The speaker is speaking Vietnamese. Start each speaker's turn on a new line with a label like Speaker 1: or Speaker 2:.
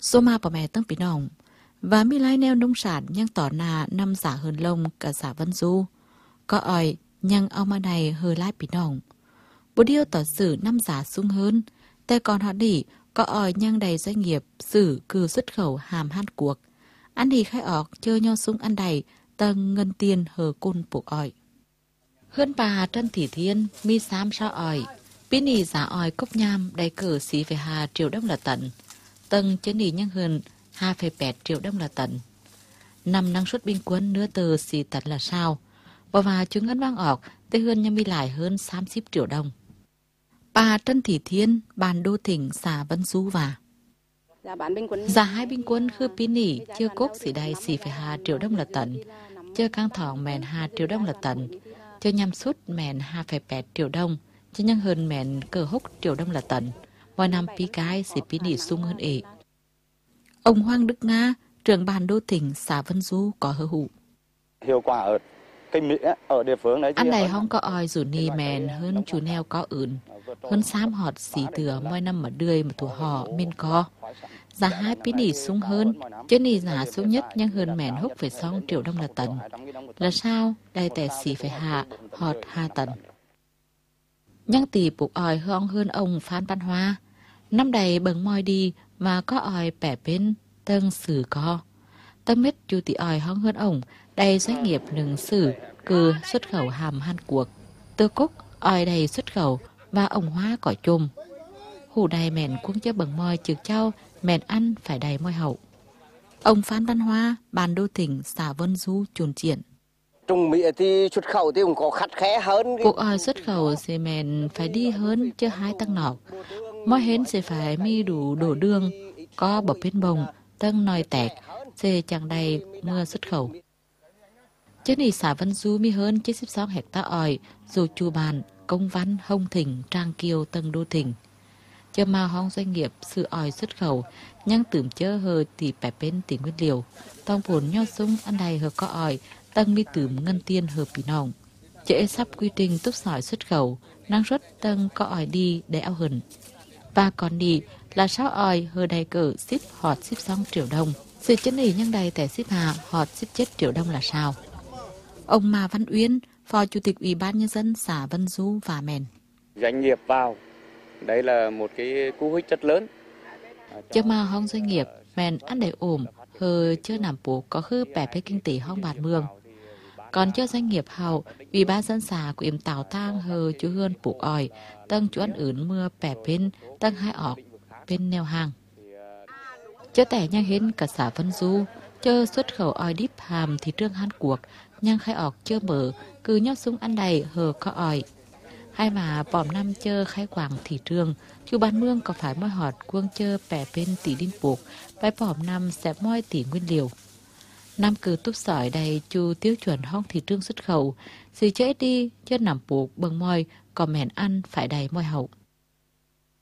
Speaker 1: Số ma bà mẹ tăng bị nòng. Và mi lai neo nông sản nhưng tỏ nà năm giả hơn lông cả giả Vân Du. Có ỏi nhưng ông mà này hơi lai bị nòng. Bố điêu tỏ xử năm giả sung hơn.แต่còn họ đỉ có ỏi nhưng đầy doanh nghiệp xử cử xuất khẩu hàm Hàn Quốc. Ăn đi khai ọc chơi nho sung ăn đầy tầng ngân tiền hờ côn buộc ỏi. Hơn bà Trân Thị Thiên mi xám sao ỏi. Bí nì giả ỏi cốc nham đầy cử xí về 2 triệu đồng là tận. Tầng chế nì nhân hơn 2,8 triệu đồng là tận. Năm năng suất bình quân nửa tờ xí tận là sao. Và chứng ngân vang ọc tê hơn nhân mi lại hơn 30 triệu đồng. Bà Trân Thị Thiên, bàn Đô Thỉnh, xã Vân Du và giá hai bình quân khư bí nỉ chưa cốc xỉ đầy xỉ phải 2 triệu đồng là tận. Chưa căng thỏng mẹn 2 triệu đồng là tận. Chưa nhằm suốt mẹn 2,8 triệu đồng. Chưa nhân hơn mẹn cờ hốc triệu đồng là tận. Vào năm bí cái xỉ bí nỉ sung hơn ế. Ông Hoàng Đức Nga, trưởng bàn Đô Thỉnh, xã Vân Du có hứa hụ.
Speaker 2: Hiệu quả ở cây Mỹ ở địa phương đấy.
Speaker 1: Anh này không có oi rủ nì mẹn hơn chú neo có ửn. Hơn xám họt xỉ tựa mỗi năm mà đươi mà thủ họ bên co. Giá hai bí nỉ sung hơn, chứ nì giá sung nhất nhưng hơn mẹn húc phải 6 triệu đồng là tận. Là sao? Đây tẻ xỉ phải hạ, họt 2 tận. Nhưng tỷ buộc oi hong hơn ông Phan Văn Hoa. Năm đầy bừng môi đi mà có oi bẻ bên tân xử co. Tâm mít chú tỷ oi hong hơn ông, đây doanh nghiệp nâng xử cư xuất khẩu hàm Hàn Quốc. Tư cúc oi đầy xuất khẩu và ông Hoa cỏ chùm. Hủ đầy mẹn cũng cho bừng môi trực châu, mẹn ăn phải đầy môi hậu. Ông Phan Văn Hoa, bàn Đô Thỉnh, xã Vân Du, chuồn triển.
Speaker 3: Trung Mỹ thì xuất khẩu thì cũng có khắt khẽ hơn.
Speaker 1: Cuộc oi xuất khẩu thì mẹn phải đi hơn chứ hai tăng nọc. Mỗi hến sẽ phải mi đủ đổ đường, có bọc bên bồng, tăng nòi tẹt, sẽ chẳng đầy mưa xuất khẩu. Chứ này xã Vân Du mi hơn 96 hecta ỏi, dù chu bàn, công văn, hông thỉnh, trang kiều, tân Đô Thỉnh. Cho mà hong doanh nghiệp sự ỏi xuất khẩu, nhưng tưởng chớ hờ tỷ bẻ bên tỷ nguyên liều. Tông vốn nho sung ăn đầy hờ có ỏi, tăng mi tưởng ngân tiên hờ bị nòng. Chế sắp quy trình túc sỏi xuất khẩu, năng suất tăng có ỏi đi để ao hừng. Và còn đi là sao ỏi hờ đầy cỡ ship họt ship xong triệu đồng. Sự chân ý nhân đầy tẻ ship hạ họt ship chết triệu đồng là sao? Ông Mà Văn Uyên, Phó Chủ tịch Ủy ban Nhân dân xã Vân Du và mẹn.
Speaker 4: Doanh nghiệp vào, đây là một cái cú hích rất lớn.
Speaker 1: Chứ mà hong doanh nghiệp, mẹn ăn đầy ổm, hờ chưa nằm bố có khư bẻ bê kinh tế hong bạt mương. Còn cho doanh nghiệp hậu, Ủy ban dân xã của im tảo tang hờ chú hươn bục ỏi, tăng chú ăn ướn mưa bẻ bên, tăng hai ọc, bên neo hàng. Cho tẻ nhanh hên cả xã Vân Du, chơ xuất khẩu ỏi díp hàm thị trường Hàn Quốc, nhưng khai ọc chưa mở, cứ nhóc súng ăn đầy hờ có ỏi. Hay mà bỏm năm chơ khai quảng thị trường, chú bán mương có phải môi họt quân chơ bẻ bên tỷ đinh buộc, bài bỏm năm sẽ môi tỷ nguyên liều. Năm cứ túp sỏi đầy chú tiêu chuẩn hong thị trường xuất khẩu, gì chế đi chơ nằm buộc bằng môi, có mẹn ăn phải đầy môi hậu.